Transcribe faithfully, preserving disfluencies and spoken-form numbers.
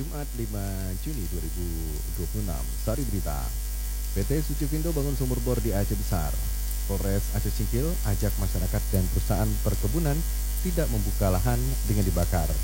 Jumat lima Juni dua ribu dua puluh enam. Sari berita. P T Sucivindo bangun sumur bor di Aceh Besar. Polres Aceh Singkil ajak masyarakat dan perusahaan perkebunan tidak membuka lahan dengan dibakar.